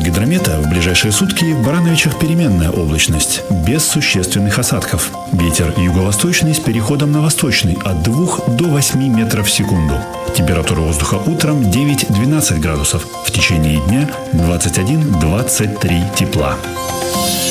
Росгидромета в ближайшие сутки в Барановичах переменная облачность, без существенных осадков. Ветер юго-восточный с переходом на восточный от 2 до 8 метров в секунду. Температура воздуха утром 9-12 градусов, в течение дня 21-23 тепла.